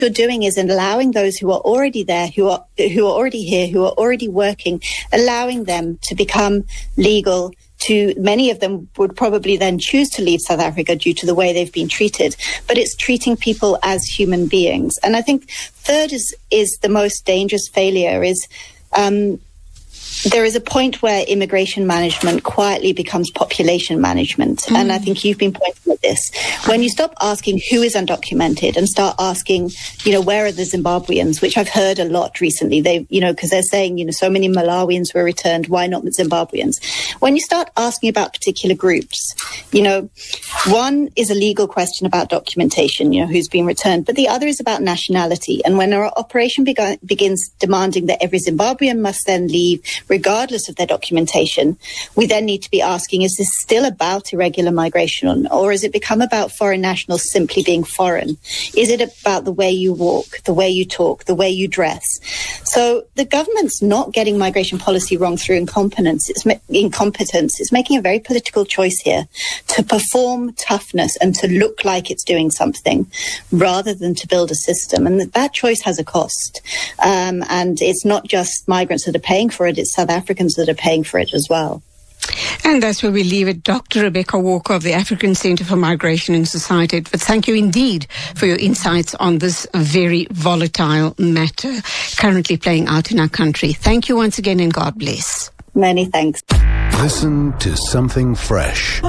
you're doing is allowing those who are already there, who are already here, who are already working, allowing them to become legal. Many of them would probably then choose to leave South Africa due to the way they've been treated. But it's treating people as human beings. And I think third is the most dangerous failure is there is a point where immigration management quietly becomes population management. And I think you've been pointing at this. When you stop asking who is undocumented and start asking, where are the Zimbabweans, which I've heard a lot recently, because they're saying, so many Malawians were returned, why not the Zimbabweans? When you start asking about particular groups, one is a legal question about documentation, who's been returned, but the other is about nationality. And when our operation begins demanding that every Zimbabwean must then leave, regardless of their documentation, we then need to be asking, is this still about irregular migration, or has it become about foreign nationals simply being foreign? Is it about the way you walk, the way you talk, the way you dress? So the government's not getting migration policy wrong through incompetence. It's making a very political choice here to perform toughness and to look like it's doing something rather than to build a system. And that choice has a cost. And it's not just migrants that are paying for it, it's South Africans that are paying for it as well. And that's where we leave it. Dr. Rebecca Walker of the African Centre for Migration and Society. But thank you indeed for your insights on this very volatile matter currently playing out in our country. Thank you once again and God bless. Many thanks. Listen to something fresh.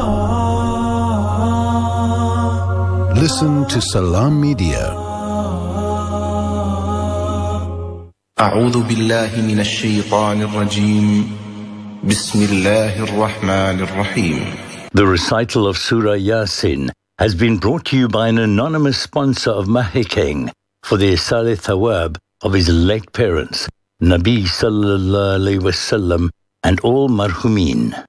Listen to Salam Media. أعوذ بالله من الشيطان الرجيم بسم الله الرحمن الرحيم. The recital of Surah Yasin has been brought to you by an anonymous sponsor of Mahikeng for the Isale Thawab of his late parents, Nabi Sallallahu Alaihi Wasallam, and all marhumin.